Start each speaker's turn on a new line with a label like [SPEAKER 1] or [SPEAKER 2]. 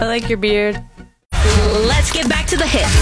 [SPEAKER 1] I like your beard.
[SPEAKER 2] Let's get back to the hits.